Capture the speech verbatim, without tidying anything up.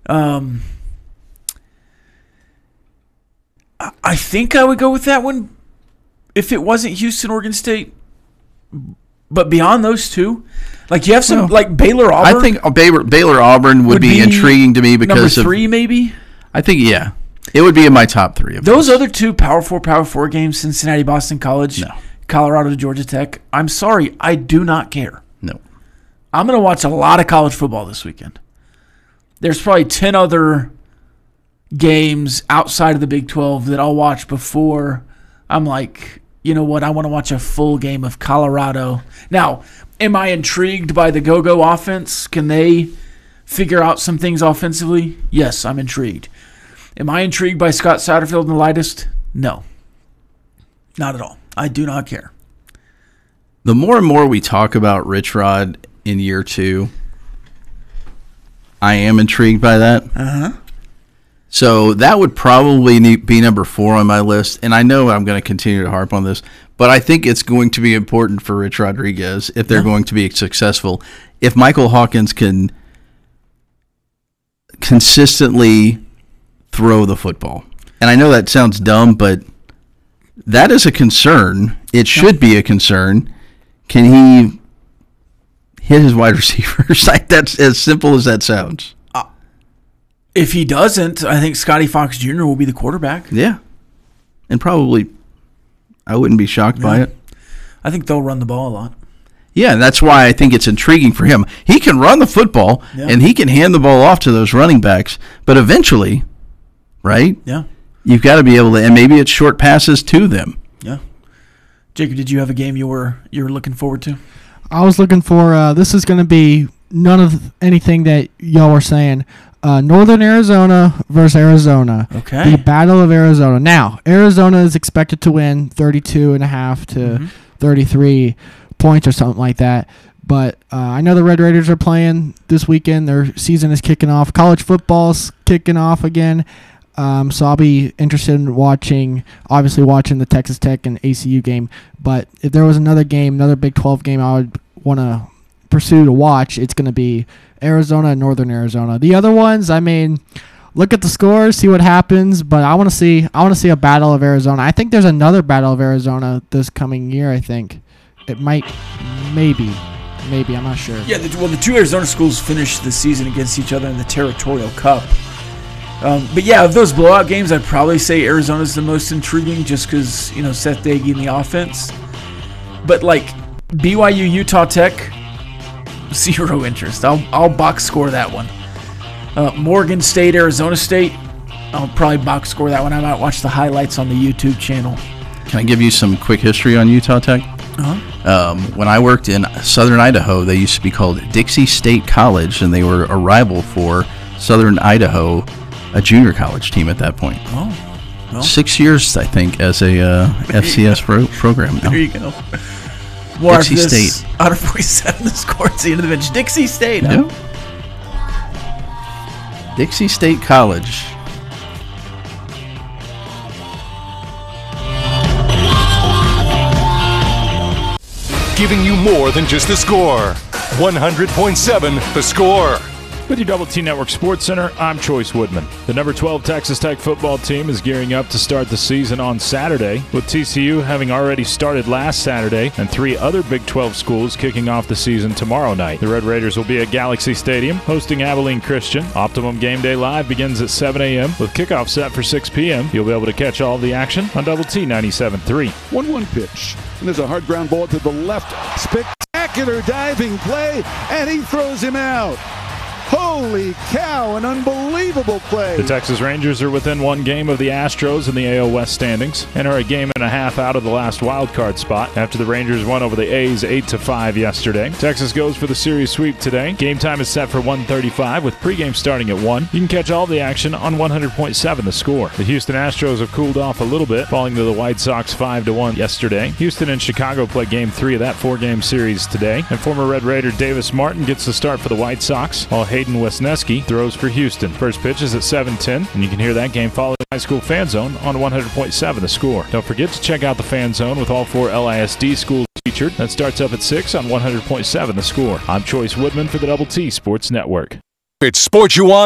Um, I, I think I would go with that one if it wasn't Houston, Oregon State. But beyond those two, like you have some well, like Baylor Auburn. I think Baylor, Baylor Auburn would, would be, be intriguing to me because number three of, maybe. I think yeah, it would be in my top three. Of those other two Power Four, Power Four games: Cincinnati, Boston College, no. Colorado, Georgia Tech. I'm sorry, I do not care. No, I'm going to watch a lot of college football this weekend. There's probably ten other games outside of the Big twelve that I'll watch before I'm like, you know what, I want to watch a full game of Colorado. Now, am I intrigued by the go-go offense? Can they figure out some things offensively? Yes, I'm intrigued. Am I intrigued by Scott Satterfield and the lightest? No. Not at all. I do not care. The more and more we talk about Rich Rod in year two, I am intrigued by that. Uh-huh. So that would probably be number four on my list, and I know I'm going to continue to harp on this, but I think it's going to be important for Rich Rodriguez if they're yeah. going to be successful. If Michael Hawkins can consistently throw the football. And I know that sounds dumb, but that is a concern. It should be a concern. Can he hit his wide receivers? Like, that's as simple as that sounds. If he doesn't, I think Scotty Fox Junior will be the quarterback. Yeah. And probably, I wouldn't be shocked yeah. by it. I think they'll run the ball a lot. Yeah, and that's why I think it's intriguing for him. He can run the football, yeah. and he can hand the ball off to those running backs, but eventually, right? Yeah. You've got to be able to, and maybe it's short passes to them. Yeah. Jacob, did you have a game you were you were looking forward to? I was looking for, uh, this is going to be none of anything that y'all were saying. Uh, Northern Arizona versus Arizona. Okay. The Battle of Arizona. Now, Arizona is expected to win thirty-two and a half to mm-hmm. thirty-three points or something like that. But uh, I know the Red Raiders are playing this weekend. Their season is kicking off. College football's kicking off again. Um, so I'll be interested in watching, obviously watching the Texas Tech and A C U game. But if there was another game, another Big twelve game I would want to pursue to watch, it's going to be Arizona and Northern Arizona. The other ones, I mean, look at the scores, see what happens. But I want to see, I want to see a Battle of Arizona. I think there's another Battle of Arizona this coming year. I think it might, maybe, maybe. I'm not sure. Yeah. The, well, the two Arizona schools finished the season against each other in the Territorial Cup. Um, but yeah, of those blowout games, I'd probably say Arizona's the most intriguing, just because you know Seth Doege in the offense. But like B Y U, Utah Tech. Zero interest. I'll I'll box score that one. Uh, Morgan State, Arizona State. I'll probably box score that one. I might watch the highlights on the YouTube channel. Can I give you some quick history on Utah Tech? Uh-huh. Um, when I worked in Southern Idaho, they used to be called Dixie State College, and they were a rival for Southern Idaho, a junior college team at that point. Oh, well. Six years, I think, as a uh, F C S pro- program now. There you go. More Dixie State. Out of forty-seven, the score at the end of the bench. Dixie State. Huh? Yeah. Dixie State College. Giving you more than just the score. one hundred point seven The Score. With your Double T Network Sports Center, I'm Choice Woodman. The number twelve Texas Tech football team is gearing up to start the season on Saturday, with T C U having already started last Saturday and three other Big twelve schools kicking off the season tomorrow night. The Red Raiders will be at Galaxy Stadium hosting Abilene Christian. Optimum Game Day Live begins at seven a.m. with kickoff set for six p.m. You'll be able to catch all the action on Double T ninety-seven point three. one one pitch, and there's a hard ground ball to the left. Spectacular diving play, and he throws him out. Holy cow, an unbelievable play. The Texas Rangers are within one game of the Astros in the A L West standings and are a game and a half out of the last wild card spot after the Rangers won over the A's eight to five yesterday. Texas goes for the series sweep today. Game time is set for one thirty-five with pregame starting at one. You can catch all the action on one hundred point seven The Score. The Houston Astros have cooled off a little bit, falling to the White Sox five to one yesterday. Houston and Chicago play game three of that four-game series today, and former Red Raider Davis Martin gets the start for the White Sox, while Hayden Wesneski throws for Houston. First pitch is at seven ten, and you can hear that game following High School Fan Zone on one hundred point seven The Score. Don't forget to check out the Fan Zone with all four L I S D schools featured. That starts up at six on one hundred point seven The Score. I'm Choice Woodman for the Double T Sports Network. It's sports you want.